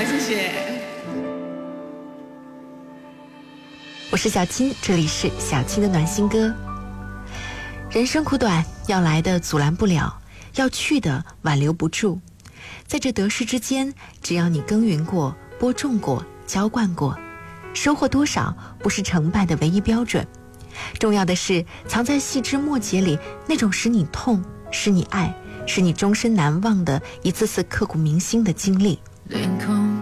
谢谢。 我是小青，这里是小青的暖心歌。人生苦短，要来的阻拦不了，要去的挽留不住。在这得失之间，只要你耕耘过、播种过、浇灌过，收获多少不是成败的唯一标准。重要的是藏在细枝末节里那种使你痛、使你爱、使你终身难忘的一次次刻骨铭心的经历。 凌空